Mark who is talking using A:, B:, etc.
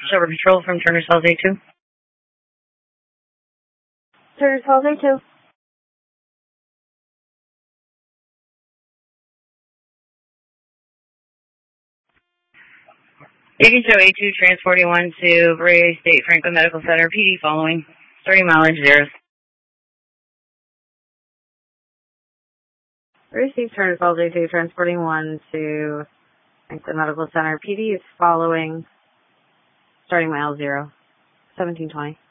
A: Silver Patrol from Turner's Falls A2.
B: Turner's Falls A2.
A: Beacon Show A2 transporting 1 to Brea State Franklin Medical Center, PD following. Starting mileage 0.
B: Received Turner's Falls A2 transporting 1 to Franklin Medical Center, PD is following. Starting mile 0. 1720.